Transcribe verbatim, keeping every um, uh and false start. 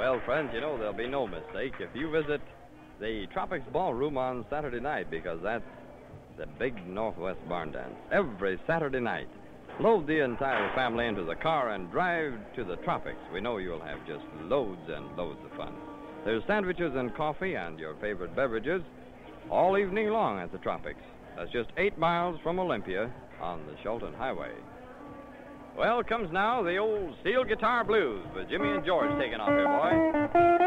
Well, friends, you know there'll be no mistake if you visit the Tropics Ballroom on Saturday night, because that's the big Northwest Barn Dance. Every Saturday night, load the entire family into the car and drive to the Tropics. We know you'll have just loads and loads of fun. There's sandwiches and coffee and your favorite beverages all evening long at the Tropics. That's just eight miles from Olympia on the Shelton Highway. Well, comes now the old steel guitar blues with Jimmy and George taking off here, boy.